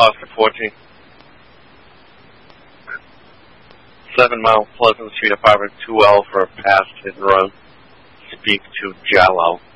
Oscar 14. 7 Mount Pleasant Street, apartment 2L for a past hit and run. Speak to Jallo.